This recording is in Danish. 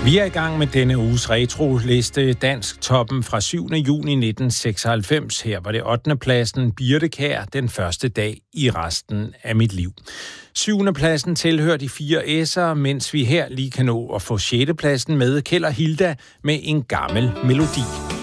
Vi er i gang med denne uges retro-liste, Dansk Toppen fra 7. juni 1996. Her var det 8. pladsen, Birthe Kjær, Den første dag i resten af mit liv. 7. pladsen tilhører de 4 S'er, mens vi her lige kan nå at få 6. pladsen med Kjeld og Hilda med En gammel melodi.